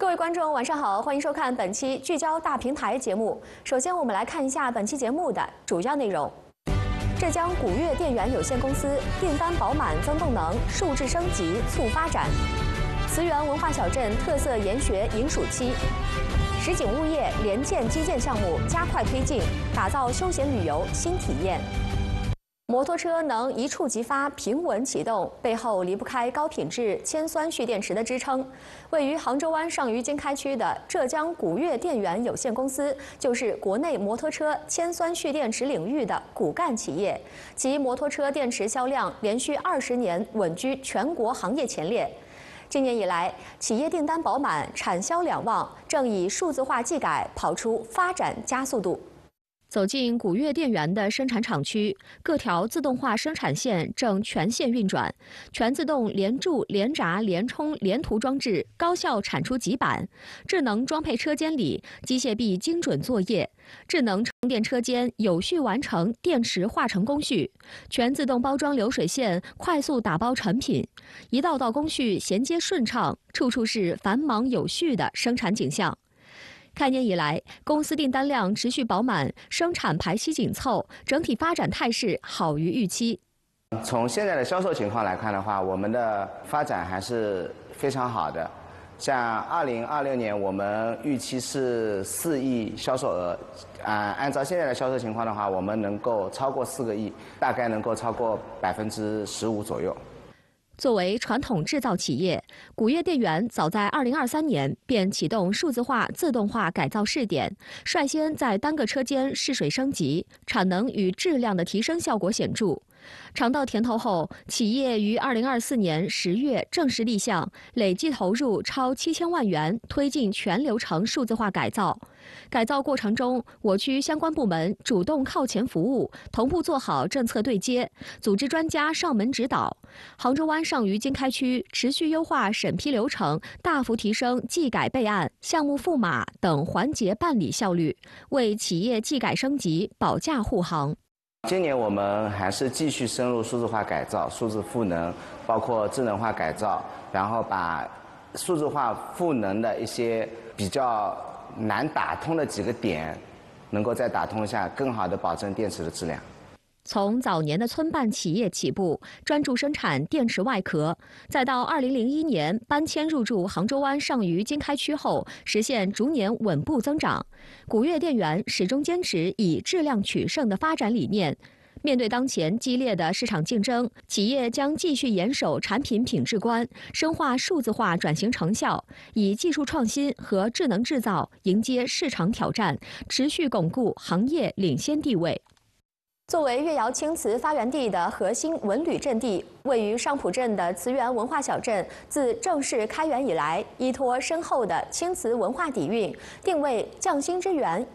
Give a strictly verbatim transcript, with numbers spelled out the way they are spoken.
各位观众，晚上好，欢迎收看本期聚焦大平台节目。首先，我们来看一下本期节目的主要内容：浙江古越电源有限公司订单饱满增动能，数字升级促发展；慈源文化小镇特色研学迎暑期；实景物业联建基建项目加快推进，打造休闲旅游新体验。 摩托车能一触即发、平稳启动，背后离不开高品质铅酸蓄电池的支撑。位于杭州湾上虞经开区的浙江古越电源有限公司，就是国内摩托车铅酸蓄电池领域的骨干企业，其摩托车电池销量连续二十年稳居全国行业前列。今年以来，企业订单饱满，产销两旺，正以数字化技改跑出发展加速度。 走进古越电源的生产厂区，各条自动化生产线正全线运转，全自动连注、连闸、连冲、连涂装置高效产出极板，智能装配车间里机械臂精准作业，智能充电车间有序完成电池化成工序，全自动包装流水线快速打包成品，一道道工序衔接顺畅，处处是繁忙有序的生产景象。 开年以来，公司订单量持续饱满，生产排期紧凑，整体发展态势好于预期。 从现在的销售情况来看的话，我们的发展还是非常好的。像二零二六年，我们预期是四亿销售额，啊，按照现在的销售情况的话，我们能够超过四个亿，大概能够超过百分之十五左右。 作为传统制造企业，古越电源早在二零二三年便启动数字化、自动化改造试点，率先在单个车间试水升级，产能与质量的提升效果显著。尝到甜头后，企业于二零二四年十月正式立项，累计投入超七千万元，推进全流程数字化改造。改造过程中，我区相关部门主动靠前服务，同步做好政策对接，组织专家上门指导。杭州湾上虞经开区持续优化审批流程，大幅提升技改备案、项目赋码等环节办理效率，为企业技改升级保驾护航。 今年我们还是继续深入数字化改造、数字赋能，包括智能化改造，然后把数字化赋能的一些比较难打通的几个点，能够再打通一下，更好的保证电池的质量。 从早年的村办企业起步，专注生产电池外壳，再到二零零一年搬迁入驻杭州湾上虞经开区后，实现逐年稳步增长。古越电源始终坚持以质量取胜的发展理念。面对当前激烈的市场竞争，企业将继续严守产品品质观，深化数字化转型成效，以技术创新和智能制造迎接市场挑战，持续巩固行业领先地位。 作为越窑青瓷发源地的核心文旅阵地，位于上浦镇的慈源文化小镇，自正式开园以来，依托深厚的青瓷文化底蕴，定位匠心之园、